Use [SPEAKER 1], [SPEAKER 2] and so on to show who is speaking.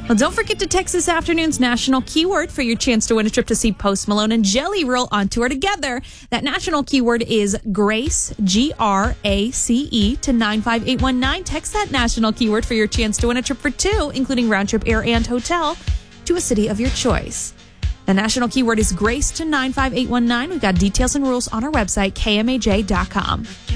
[SPEAKER 1] Well, don't forget to text this afternoon's national keyword for your chance to win a trip to see Post Malone and Jelly Roll on tour together. That national keyword is GRACE, GRACE, to 95819. Text that national keyword for your chance to win a trip for two, including round trip air and hotel, to a city of your choice. The national keyword is GRACE to 95819. We've got details and rules on our website, kmaj.com.